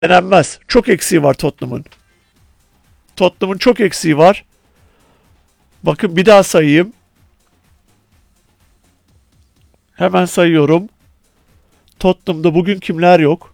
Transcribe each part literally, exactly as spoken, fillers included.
denenmez. Çok eksiği var Tottenham'ın. Tottenham'ın çok eksiği var. Bakın bir daha sayayım. Hemen sayıyorum. Tottenham'da bugün kimler yok?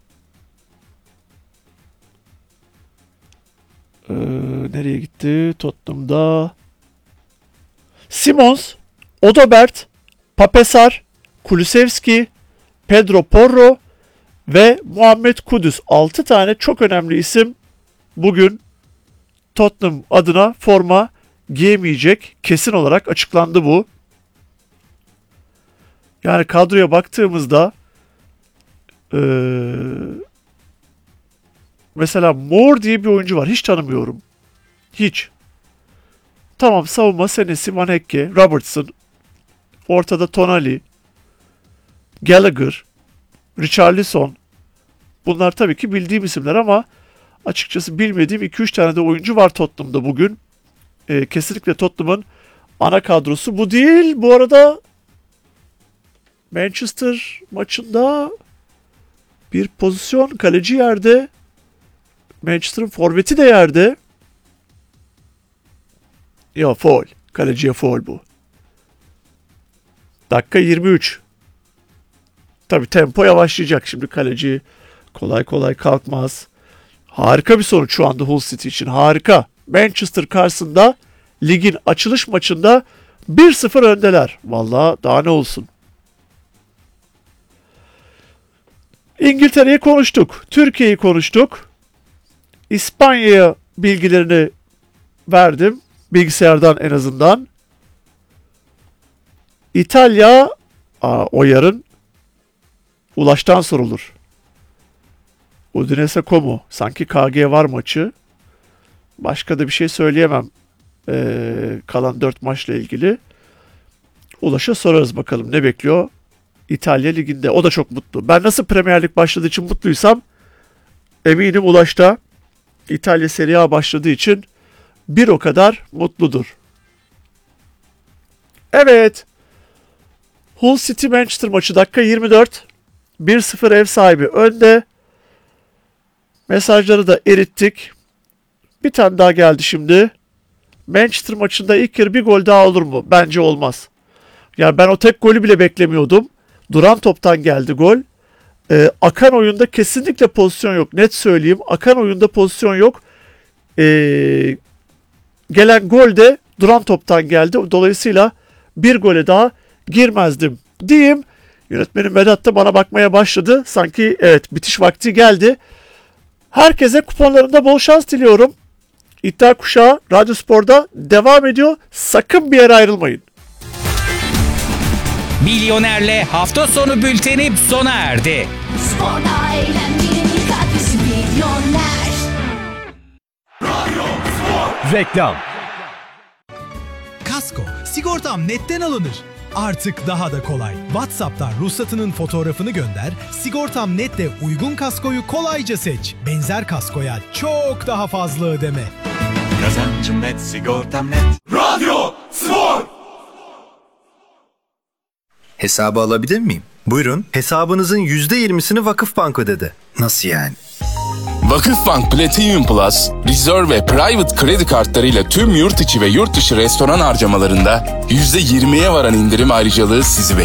Ee, nereye gitti? Tottenham'da Simons, Odobert, Papesar, Kulusevski, Pedro Porro ve Muhammed Kudüs. altı tane çok önemli isim bugün Tottenham adına forma giyemeyecek. Kesin olarak açıklandı bu. Yani kadroya baktığımızda ee, mesela Moore diye bir oyuncu var. Hiç tanımıyorum. Hiç. Tamam, savunma senesi Van Hekke, Robertson, ortada Tonali, Gallagher, Richarlison. Bunlar tabii ki bildiğim isimler ama açıkçası bilmediğim iki üç tane de oyuncu var Tottenham'da bugün. Ee, kesinlikle Tottenham'ın ana kadrosu bu değil. Bu arada Manchester maçında bir pozisyon, kaleci yerde. Manchester'ın forveti de yerde. Ya faul. Kaleciye faul bu. Dakika yirmi üç. Tabii tempo yavaşlayacak. Şimdi kaleci kolay kolay kalkmaz. Harika bir sonuç şu anda Hull City için. Harika. Manchester karşısında ligin açılış maçında bir sıfır öndeler. Vallahi daha ne olsun. İngiltere'yi konuştuk. Türkiye'yi konuştuk. İspanya'ya bilgilerini verdim. Bilgisayardan en azından. İtalya, aa, o yarın Ulaş'tan sorulur. Udinese Como. Sanki K G var maçı. Başka da bir şey söyleyemem. Ee, kalan dört maçla ilgili. Ulaş'a sorarız bakalım ne bekliyor İtalya Ligi'nde. O da çok mutlu. Ben nasıl Premier Lig başladığı için mutluysam eminim Ulaş'ta İtalya Serie A başladığı için bir o kadar mutludur. Evet. Hull City Manchester maçı dakika yirmi dört. bir sıfır ev sahibi önde. Mesajları da erittik. Bir tane daha geldi şimdi. Manchester maçında ilk yarı bir gol daha olur mu? Bence olmaz. Yani ben o tek golü bile beklemiyordum. Duran toptan geldi gol. Ee, akan oyunda kesinlikle pozisyon yok. Net söyleyeyim. Akan oyunda pozisyon yok. Ee, gelen gol de duran toptan geldi. Dolayısıyla bir gole daha girmezdim diyeyim. Yönetmenim Vedat da bana bakmaya başladı. Sanki evet bitiş vakti geldi. Herkese kuponlarında bol şans diliyorum. İddia Kuşağı Radyo Spor'da devam ediyor. Sakın bir yere ayrılmayın. Milyoner'le hafta sonu bülteni sona erdi. Sporda eğlencenin katkısı Milyoner. Radyo Spor. Reklam. Kasko, sigortam netten alınır. Artık daha da kolay. WhatsApp'tan ruhsatının fotoğrafını gönder, Sigortam Net'te uygun kaskoyu kolayca seç. Benzer kaskoya çok daha fazla ödeme. Kazancım net, sigortam net. Radyo Spor. Hesabı alabilir miyim? Buyurun. Hesabınızın yüzde yirmisini Vakıfbank ödedi. Nasıl yani? Vakıfbank Platinum Plus, Reserve ve Private kredi kartlarıyla tüm yurt içi ve yurt dışı restoran harcamalarında yüzde yirmiye varan indirim ayrıcalığı sizi bekliyor.